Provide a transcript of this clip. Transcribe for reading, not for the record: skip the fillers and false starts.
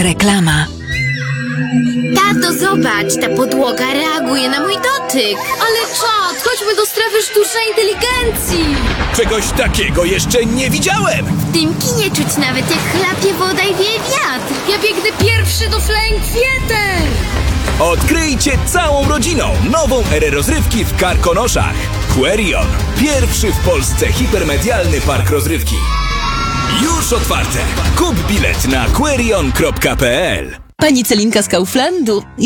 Reklama. Tato, zobacz, ta podłoga reaguje na mój dotyk. Ale czad, chodźmy do strefy sztucznej inteligencji. Czegoś takiego jeszcze nie widziałem! W tym kinie czuć nawet jak chlapie woda i wieje wiatr. Ja biegnę pierwszy do Flying Theater. Odkryjcie całą rodziną nową erę rozrywki w Karkonoszach. Querion. Pierwszy w Polsce hipermedialny park rozrywki. Już otwarte. Kup bilet na querion.pl. Pani Celinka z Kauflandu.